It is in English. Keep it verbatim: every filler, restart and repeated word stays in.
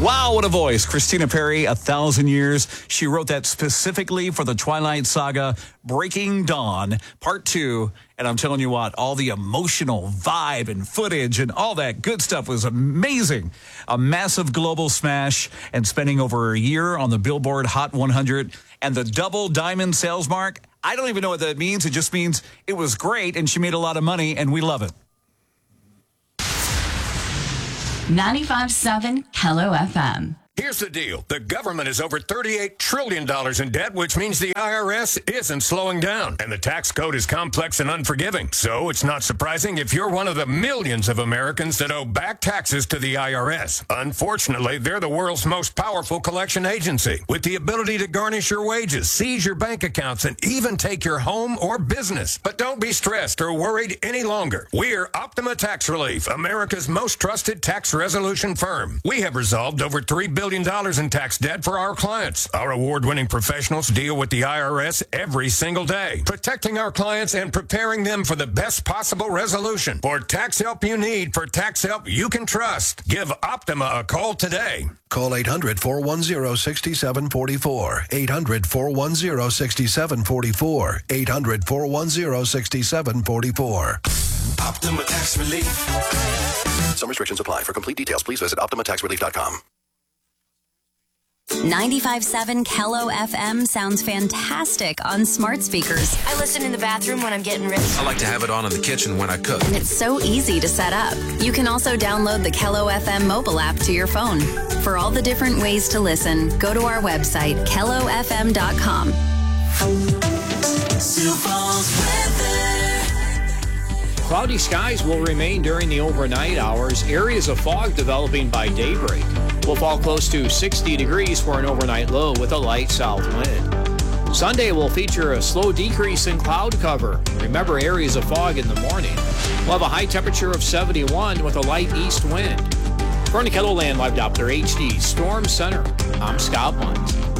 Wow, what a voice. Christina Perri, A Thousand Years. She wrote that specifically for the Twilight Saga, Breaking Dawn, Part two. And I'm telling you what, all the emotional vibe and footage and all that good stuff was amazing. A massive global smash and spending over a year on the Billboard Hot one hundred and the double diamond sales mark. I don't even know what that means. It just means it was great and she made a lot of money and we love it. ninety-five point seven Hello F M. Here's the deal. The government is over thirty-eight trillion dollars in debt, which means the I R S isn't slowing down. And the tax code is complex and unforgiving. So it's not surprising if you're one of the millions of Americans that owe back taxes to the I R S. Unfortunately, they're the world's most powerful collection agency, with the ability to garnish your wages, seize your bank accounts, and even take your home or business. But don't be stressed or worried any longer. We're Optima Tax Relief, America's most trusted tax resolution firm. We have resolved over three billion dollars in tax debt for our clients. Our award-winning professionals deal with the I R S every single day, protecting our clients and preparing them for the best possible resolution. For tax help you need, for tax help you can trust, give Optima a call today. Call eight hundred, four one zero, six seven four four. eight hundred, four one zero, six seven four four. eight hundred, four one zero, six seven four four. Optima Tax Relief. Some restrictions apply. For complete details, please visit optima tax relief dot com. ninety-five point seven Hello F M sounds fantastic on smart speakers. I listen in the bathroom when I'm getting ready. I like to have it on in the kitchen when I cook. It's so easy to set up. You can also download the Hello F M mobile app to your phone. For all the different ways to listen, go to our website, hello f m dot com. Sioux Falls weather. Cloudy skies will remain during the overnight hours. Areas of fog developing by daybreak. Will fall close to sixty degrees for an overnight low with a light south wind. Sunday will feature a slow decrease in cloud cover. Remember areas of fog in the morning. We'll have a high temperature of seventy-one with a light east wind. From the KELOLAND Live Doppler H D Storm Center, I'm Scott Lunt.